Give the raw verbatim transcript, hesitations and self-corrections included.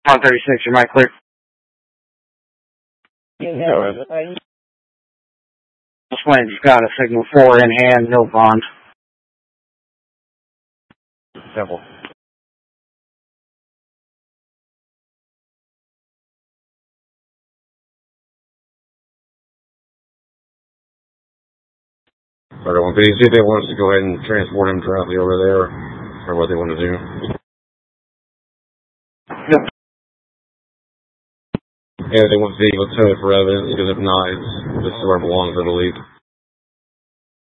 one thirty-six, your mic clear. Yeah, This one just got a signal four in hand, no bond. Simple. Starter one, could you see if they want us to go ahead and transport him directly over there, or what they want to do? Yep. Yeah, if they want to see, let's tow it for evidence, because if not, it's just where it belongs, I believe.